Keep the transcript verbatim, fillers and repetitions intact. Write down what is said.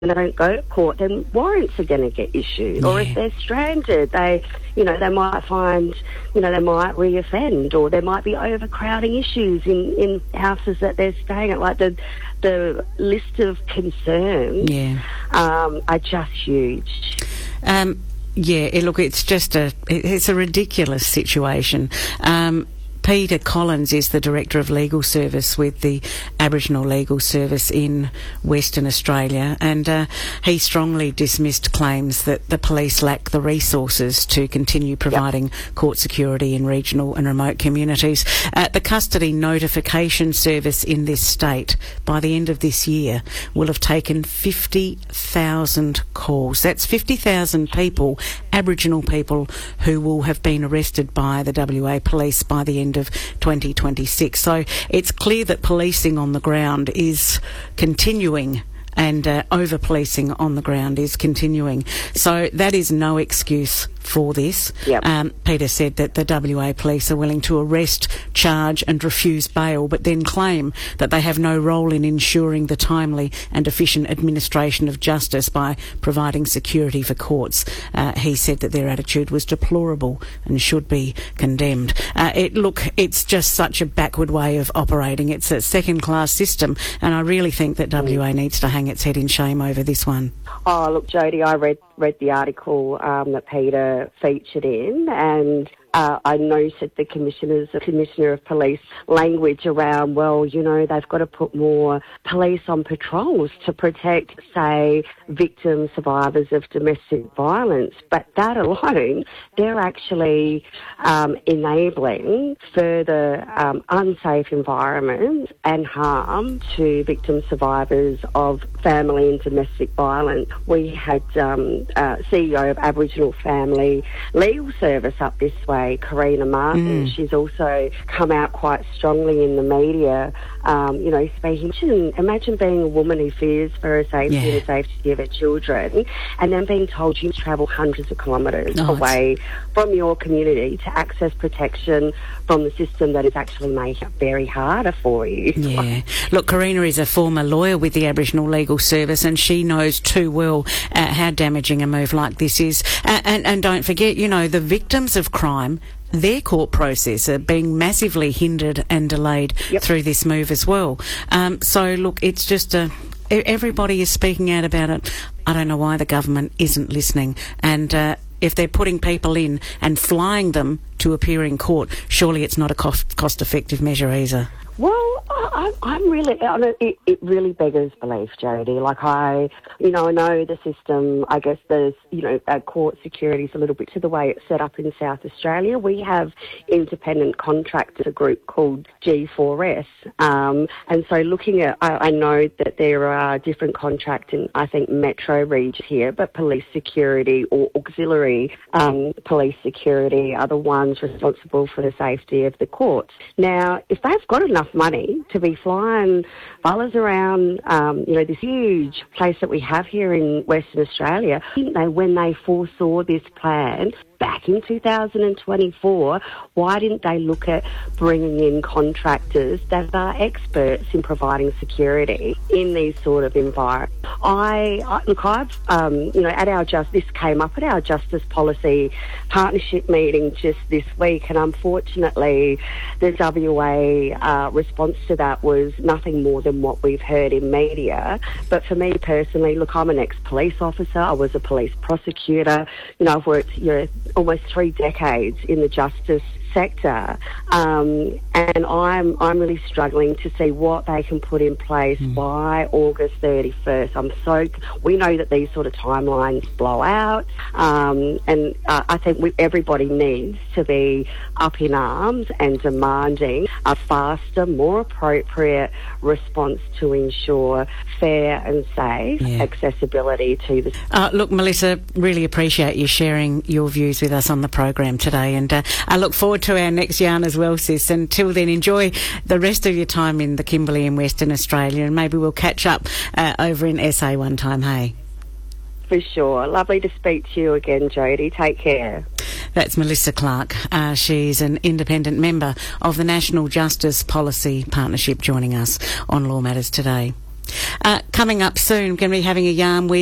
and they don't go to court, then warrants are going to get issued. Yeah. Or if they're stranded, they, you know, they might find, you know, they might reoffend, or there might be overcrowding issues in, in houses that they're staying at. Like the the list of concerns Yeah. um, are just huge. Um, yeah, it, look, it's just a, it, it's a ridiculous situation. Um, Peter Collins is the Director of Legal Service with the Aboriginal Legal Service in Western Australia, and uh, he strongly dismissed claims that the police lack the resources to continue providing yep. court security in regional and remote communities. Uh, the Custody Notification Service in this state, by the end of this year, will have taken fifty thousand calls. That's fifty thousand people, Aboriginal people, who will have been arrested by the W A Police by the end of twenty twenty-six. So it's clear that policing on the ground is continuing, and uh, over-policing on the ground is continuing. So that is no excuse for this. Yep. Um, Peter said that the W A Police are willing to arrest, charge and refuse bail, but then claim that they have no role in ensuring the timely and efficient administration of justice by providing security for courts. Uh, he said that their attitude was deplorable and should be condemned. Uh, it, look, it's just such a backward way of operating. It's a second-class system, and I really think that W A needs to hang its head in shame over this one. Oh, look, Jodie, I read read the article um, that Peter featured in, and uh, I noted the commissioner's the commissioner of police language around, well, you know, they've got to put more police on patrols to protect, say, victims, survivors of domestic violence. But that alone, they're actually um, enabling further um, unsafe environments and harm to victims, survivors of family and domestic violence. We had um, uh, C E O of Aboriginal Family Legal Service up this way, Karina Martin. Mm. She's also come out quite strongly in the media, um, you know, speaking. Imagine being a woman who fears for her safety yeah. and the safety of her children, and then being told you travel hundreds of kilometres oh, away from your community to access protection from the system that is actually making it very harder for you. Yeah. Look, Karina is a former lawyer with the Aboriginal Legal Service, and she knows too well uh, how damaging a move like this is. Uh, and, and don't forget, you know, the victims of crime, their court process are being massively hindered and delayed yep. through this move as well. Um, so, look, it's just a... Everybody is speaking out about it. I don't know why the government isn't listening. And uh, if they're putting people in and flying them to appear in court, surely it's not a cost, cost-effective measure either. Well, I, I'm really, it, it really beggars belief, Jodie. Like I, you know, I know the system, I guess there's, you know, uh, court security is a little bit to the way it's set up in South Australia. We have independent contractors, a group called G four S. Um, and so looking at, I, I know that there are different contracts in, I think, metro regions here, but police security or auxiliary um, police security are the ones responsible for the safety of the courts. Now, if they've got enough money to be flying fellas around, um, you know, this huge place that we have here in Western Australia, didn't they, when they foresaw this plan back in two thousand twenty-four, why didn't they look at bringing in contractors that are experts in providing security in these sort of environments? I, I look, I've, um, you know, at our just this came up at our Justice Policy Partnership meeting just this week, and unfortunately, the W A uh, response to that was nothing more than what we've heard in media. But for me personally, look, I'm an ex-police officer. I was a police prosecutor. You know, I've worked, you know, almost three decades in the justice sector, um, and I'm I'm really struggling to see what they can put in place mm. by August thirty-first. I'm so we know that these sort of timelines blow out, um, and uh, I think we, everybody needs to be up in arms and demanding a faster, more appropriate response to ensure fair and safe yeah. accessibility to the. Uh, look, Melissa, really appreciate you sharing your views with us on the program today, and uh, I look forward to our next yarn as well, sis. Until then, enjoy the rest of your time in the Kimberley and Western Australia, and maybe we'll catch up uh, over in S A one time, hey? For sure. Lovely to speak to you again, Jodie. Take care. That's Melissa Clark. Uh, she's an independent member of the National Justice Policy Partnership, joining us on Law Matters today. Uh, coming up soon, we're going to be having a yarn with